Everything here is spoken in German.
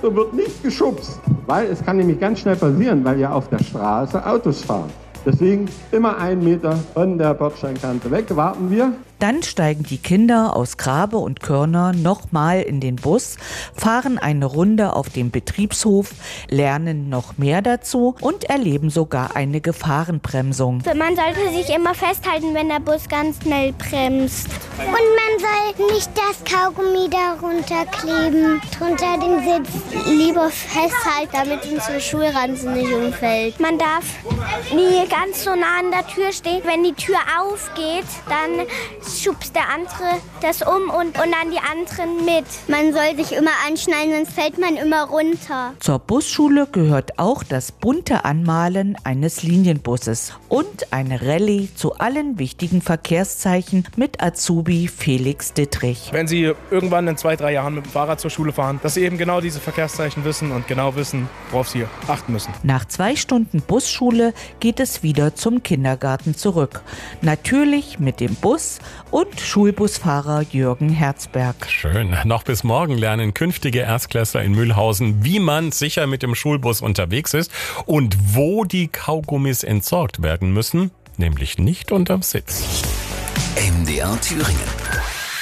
Fenster wird nicht geschubst, weil es kann nämlich ganz schnell passieren, weil ja auf der Straße Autos fahren. Deswegen immer 1 Meter von der Bordsteinkante weg, warten wir. Dann steigen die Kinder aus Grabe und Körner nochmal in den Bus, fahren eine Runde auf dem Betriebshof, lernen noch mehr dazu und erleben sogar eine Gefahrenbremsung. Man sollte sich immer festhalten, wenn der Bus ganz schnell bremst. Und man soll nicht das Kaugummi darunter kleben, drunter den Sitz. Lieber festhalten, damit unsere Schulranze nicht umfällt. Man darf nie ganz so nah an der Tür stehen. Wenn die Tür aufgeht, dann schubst der andere das um und dann die anderen mit. Man soll sich immer anschnallen, sonst fällt man immer runter. Zur Busschule gehört auch das bunte Anmalen eines Linienbusses und eine Rallye zu allen wichtigen Verkehrszeichen mit Azubi Felix Dittrich. Wenn Sie irgendwann in 2-3 Jahren mit dem Fahrrad zur Schule fahren, dass Sie eben genau diese Verkehrszeichen wissen und genau wissen, worauf Sie achten müssen. Nach 2 Stunden Busschule geht es wieder zum Kindergarten zurück. Natürlich mit dem Bus und Schulbusfahrer Jürgen Herzberg. Schön. Noch bis morgen lernen künftige Erstklässler in Mühlhausen, wie man sicher mit dem Schulbus unterwegs ist und wo die Kaugummis entsorgt werden müssen, nämlich nicht unterm Sitz. MDR Thüringen.